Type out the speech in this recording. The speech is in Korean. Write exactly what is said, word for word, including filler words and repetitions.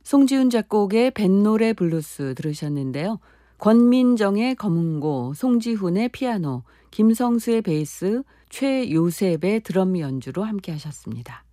송지훈 작곡의 뱃노래 블루스 들으셨는데요. 권민정의 검은고, 송지훈의 피아노, 김성수의 베이스, 최요셉의 드럼 연주로 함께 하셨습니다.